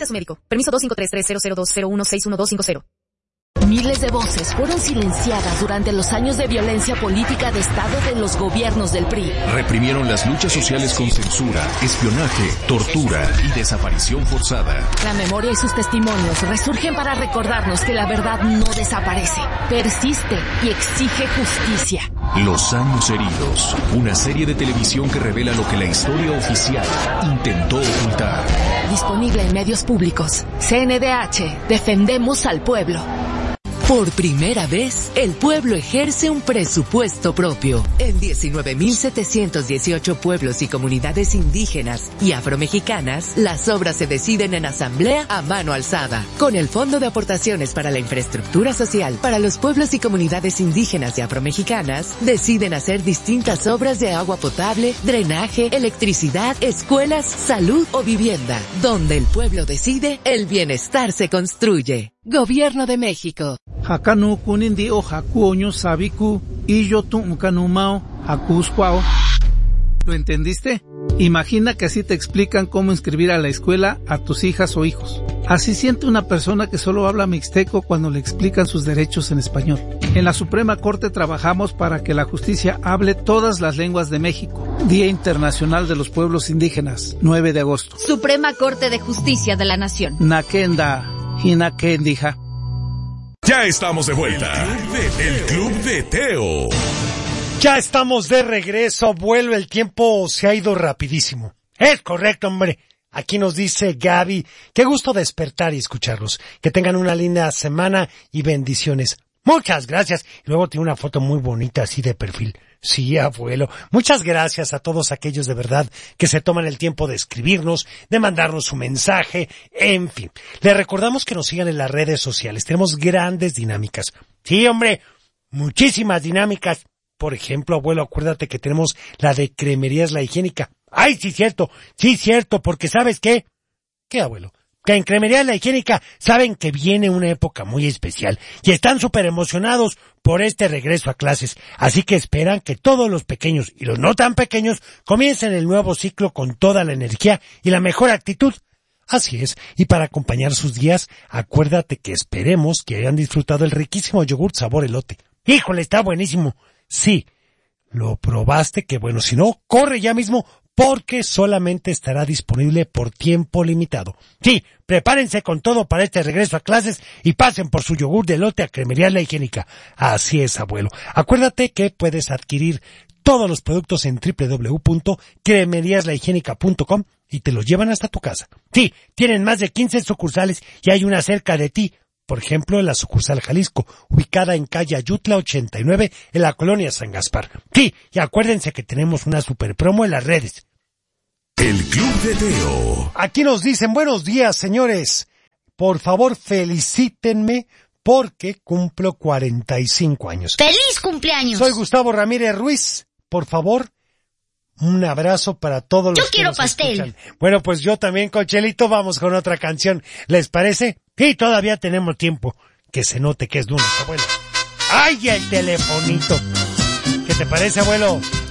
su médico. Permiso 2533002016125. Miles de voces fueron silenciadas durante los años de violencia política de Estado de los gobiernos del PRI. Reprimieron las luchas sociales con censura, espionaje, tortura y desaparición forzada. La memoria y sus testimonios resurgen para recordarnos que la verdad no desaparece, persiste y exige justicia. Los años heridos, una serie de televisión que revela lo que la historia oficial intentó ocultar. Disponible en medios públicos. CNDH, defendemos al pueblo. Por primera vez, el pueblo ejerce un presupuesto propio. En 19.718 pueblos y comunidades indígenas y afromexicanas, las obras se deciden en asamblea a mano alzada. Con el Fondo de Aportaciones para la Infraestructura Social para los pueblos y comunidades indígenas y afromexicanas, deciden hacer distintas obras de agua potable, drenaje, electricidad, escuelas, salud o vivienda. Donde el pueblo decide, el bienestar se construye. Gobierno de México. Hakanu kunindi o hakuoño sabiku y yo tuncanumao hakuscuao. ¿Lo entendiste? Imagina que así te explican cómo inscribir a la escuela a tus hijas o hijos. Así siente una persona que solo habla mixteco cuando le explican sus derechos en español. En la Suprema Corte trabajamos para que la justicia hable todas las lenguas de México. Día Internacional de los Pueblos Indígenas, 9 de agosto. Suprema Corte de Justicia de la Nación. Nakenda, Hinakendija. Ya estamos de vuelta. El Club de Teo. Ya estamos de regreso. Vuelve, el tiempo se ha ido rapidísimo. Es correcto, hombre. Aquí nos dice Gaby. Qué gusto despertar y escucharlos. Que tengan una linda semana y bendiciones. Muchas gracias. Y luego tiene una foto muy bonita así de perfil. Sí, abuelo. Muchas gracias a todos aquellos de verdad que se toman el tiempo de escribirnos, de mandarnos su mensaje, en fin. Les recordamos que nos sigan en las redes sociales. Tenemos grandes dinámicas. Sí, hombre, muchísimas dinámicas. Por ejemplo, abuelo, acuérdate que tenemos la de Cremerías La Higiénica. ¡Ay, sí, cierto! Sí, cierto, porque ¿sabes qué? ¿Qué, abuelo? Que en Cremerías La Higiénica saben que viene una época muy especial y están súper emocionados por este regreso a clases, así que esperan que todos los pequeños y los no tan pequeños comiencen el nuevo ciclo con toda la energía y la mejor actitud. Así es, y para acompañar sus días, acuérdate que esperemos que hayan disfrutado el riquísimo yogur sabor elote. ¡Híjole, está buenísimo! Sí, lo probaste, que bueno, si no, corre ya mismo, porque solamente estará disponible por tiempo limitado. Sí, prepárense con todo para este regreso a clases y pasen por su yogur de elote a Cremerías La Higiénica. Así es, abuelo. Acuérdate que puedes adquirir todos los productos en www.cremeriaslahigiénica.com y te los llevan hasta tu casa. Sí, tienen más de 15 sucursales y hay una cerca de ti. Por ejemplo, en la sucursal Jalisco, ubicada en calle Ayutla 89, en la colonia San Gaspar. Sí, y acuérdense que tenemos una super promo en las redes. El Club de Teo. Aquí nos dicen, buenos días, señores. Por favor, felicítenme porque cumplo 45 años. ¡Feliz cumpleaños! Soy Gustavo Ramírez Ruiz. Por favor, un abrazo para todos los que nos escuchan. Yo quiero pastel. Bueno, pues yo también, Cochelito, vamos con otra canción. ¿Les parece? Sí, todavía tenemos tiempo. Que se note que es lunes, abuelo. ¡Ay, el telefonito! ¿Qué te parece, abuelo?